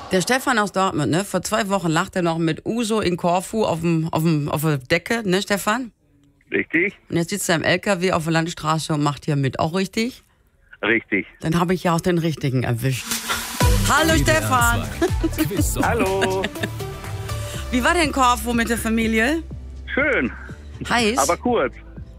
Der Stefan aus Dortmund, ne? Vor 2 Wochen lacht er noch mit Uso in Korfu auf der Decke, ne, Stefan? Richtig? Und jetzt sitzt er im LKW auf der Landstraße und macht hier mit. Auch richtig? Richtig. Dann habe ich ja auch den richtigen erwischt. Hallo Stefan! Hallo! Wie war denn Korfu mit der Familie? Schön, Heiß? aber kurz.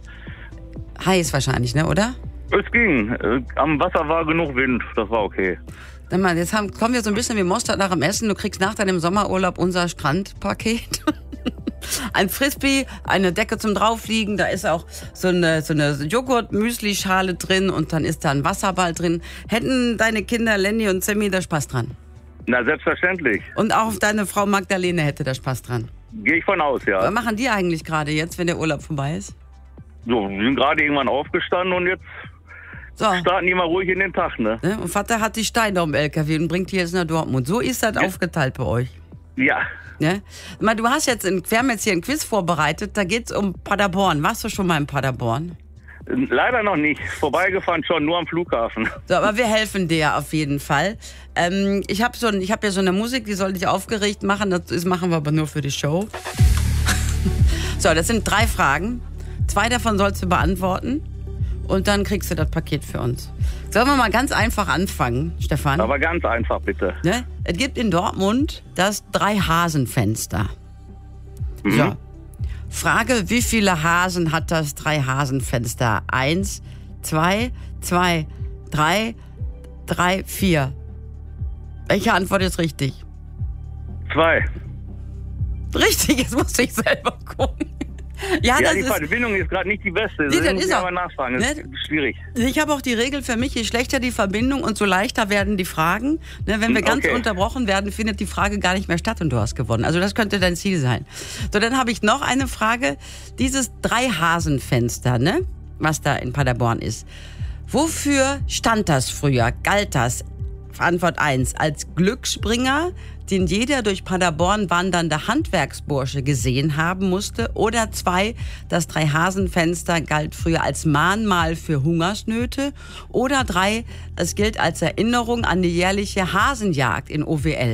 Heiß wahrscheinlich, ne, oder? Es ging. Am Wasser war genug Wind, das war okay. Dann mal, jetzt kommen wir so ein bisschen wie Mostert nach dem Essen. Du kriegst nach deinem Sommerurlaub unser Strandpaket. Ein Frisbee, eine Decke zum Draufliegen, da ist auch so eine Joghurt-Müsli-Schale drin und dann ist da ein Wasserball drin. Hätten deine Kinder Lenny und Sammy da Spaß dran? Na, selbstverständlich. Und auch deine Frau Magdalene hätte da Spaß dran? Gehe ich von aus, ja. Was machen die eigentlich gerade jetzt, wenn der Urlaub vorbei ist? So, wir sind gerade irgendwann aufgestanden und jetzt starten die mal ruhig in den Tag, ne? Und Vater hat die Steine um LKW und bringt die jetzt nach Dortmund. So ist das aufgeteilt bei euch. Ja. Ne? Wir haben jetzt hier ein Quiz vorbereitet, da geht's um Paderborn. Warst du schon mal in Paderborn? Leider noch nicht. Vorbeigefahren schon, nur am Flughafen. So, aber wir helfen dir auf jeden Fall. Ich habe ja so eine Musik, die soll dich aufgeregt machen. Das machen wir aber nur für die Show. So, das sind 3 Fragen. 2 davon sollst du beantworten. Und dann kriegst du das Paket für uns. Sollen wir mal ganz einfach anfangen, Stefan? Aber ganz einfach, bitte. Ne? Es gibt in Dortmund das 3-Hasen-Fenster. Mhm. So. Frage, wie viele Hasen hat das 3-Hasen-Fenster? 1, 2, 2, 3, 3, 4. Welche Antwort ist richtig? 2. Richtig, jetzt muss ich selber gucken. Ja, die Verbindung ist gerade nicht die beste. Nee, das ist auch, aber nachfragen, das ist schwierig. Ich habe auch die Regel für mich, je schlechter die Verbindung und so leichter werden die Fragen. Ne, wenn wir ganz unterbrochen werden, findet die Frage gar nicht mehr statt und du hast gewonnen. Also das könnte dein Ziel sein. So, dann habe ich noch eine Frage. Dieses 3-Hasen-Fenster, ne, was da in Paderborn ist. Wofür stand das früher? Galt das? Antwort 1, als Glücksbringer, den jeder durch Paderborn wandernde Handwerksbursche gesehen haben musste. Oder 2, das 3-Hasen-Fenster galt früher als Mahnmal für Hungersnöte. Oder 3, es gilt als Erinnerung an die jährliche Hasenjagd in OWL.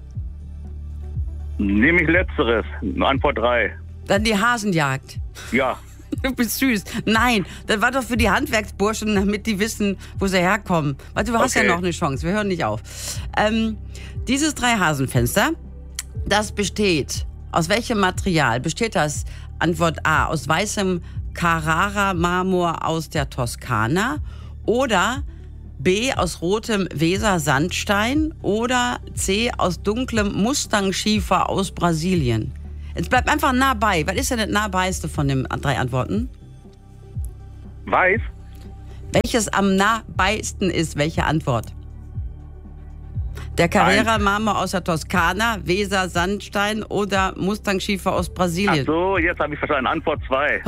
Nehme ich Letzteres, Antwort 3. Dann die Hasenjagd. Ja. Du bist süß. Nein, das war doch für die Handwerksburschen, damit die wissen, wo sie herkommen. Weil du hast ja noch eine Chance, wir hören nicht auf. Dieses 3-Hasen-Fenster, das besteht, aus welchem Material? Besteht das, Antwort A, aus weißem Carrara-Marmor aus der Toskana oder B, aus rotem Weser-Sandstein oder C, aus dunklem Mustang-Schiefer aus Brasilien? Jetzt bleib einfach nah bei. Was ist denn das nahbeiste von den 3 Antworten? Weiß. Welches am nahbeisten ist, welche Antwort? Der Carrera-Marmor aus der Toskana, Weser Sandstein oder Mustang-Schiefer aus Brasilien? Ach so, jetzt habe ich verstanden. Antwort 2.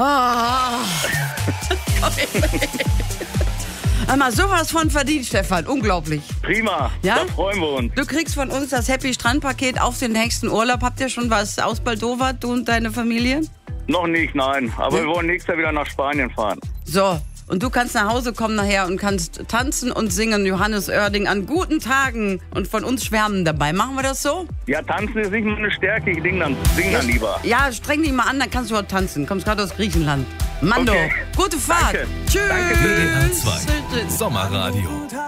Einmal sowas von verdient, Stefan. Unglaublich. Prima. Ja? Da freuen wir uns. Du kriegst von uns das Happy Strandpaket auf den nächsten Urlaub. Habt ihr schon was ausbaldowert, du und deine Familie? Noch nicht, nein. Aber wir wollen nächstes Jahr wieder nach Spanien fahren. So. Und du kannst nach Hause kommen nachher und kannst tanzen und singen Johannes Oerding an guten Tagen und von uns schwärmen dabei. Machen wir das so? Ja, tanzen ist nicht meine Stärke. Ich sing dann lieber. Ja, streng dich mal an, dann kannst du auch tanzen. Kommst gerade aus Griechenland. Mando, gute Fahrt. Danke. Tschüss. Danke. WDR 2 Sommerradio.